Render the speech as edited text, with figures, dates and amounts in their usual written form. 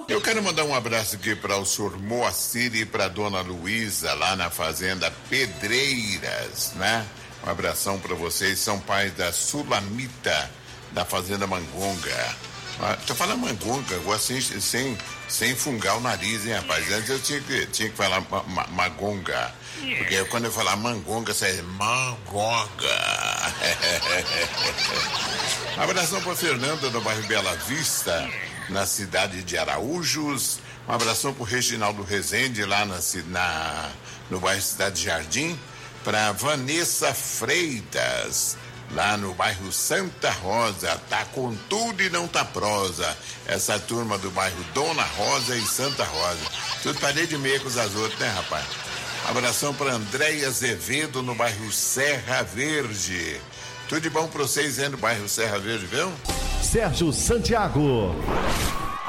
Eu quero mandar um abraço aqui para o senhor Moacir e para dona Luísa, lá na fazenda Pedreiras, né? Um abração para vocês, são pais da Sulamita, da fazenda Mangonga. Tô falando Mangonga, agora sem fungar o nariz, hein, rapaz? Antes eu tinha que falar Magonga, porque quando eu falar Mangonga, sai Mangonga. Abração para Fernanda, do bairro Bela Vista, na cidade de Araújos. Um abração para o Reginaldo Rezende, lá no bairro Cidade Jardim. Para Vanessa Freitas, lá no bairro Santa Rosa. Tá com tudo e não tá prosa. Essa turma do bairro Dona Rosa e Santa Rosa. Tudo parede meia com as outras, né, rapaz? Abração para Andréia Azevedo, no bairro Serra Verde. Tudo de bom para vocês aí no bairro Serra Verde, viu? Sérgio Santiago.